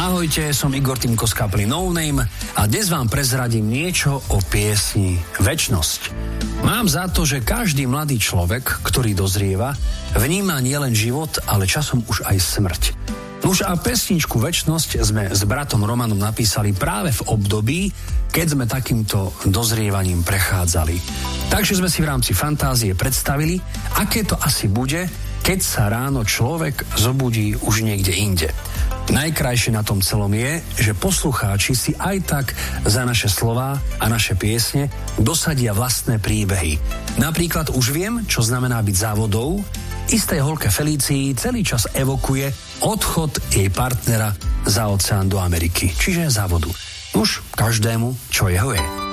Ahojte, som Igor Týmko z kapely No Name a dnes vám prezradím niečo o piesni Večnosť. Mám za to, že každý mladý človek, ktorý dozrieva, vníma nielen život, ale časom už aj smrť. Nuž a pesničku Večnosť sme s bratom Romanom napísali práve v období, keď sme takýmto dozrievaním prechádzali. Takže sme si v rámci fantázie predstavili, aké to asi bude, keď sa ráno človek zobudí už niekde inde. Najkrajšie na tom celom je, že poslucháči si aj tak za naše slová a naše piesne dosadia vlastné príbehy. Napríklad už viem, čo znamená byť závodou. Istej holke Felícii celý čas evokuje odchod jej partnera za oceán do Ameriky, čiže závodu. Už každému, čo jeho je.